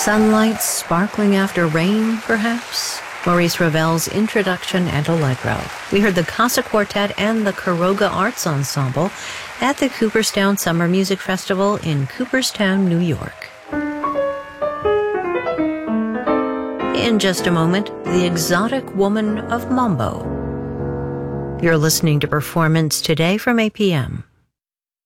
Sunlight sparkling after rain, perhaps? Maurice Ravel's Introduction and Allegro. We heard the Casa Quartet and the Caroga Arts Ensemble at the Cooperstown Summer Music Festival in Cooperstown, New York. In just a moment, the Exotic Woman of Mambo. You're listening to Performance Today from APM.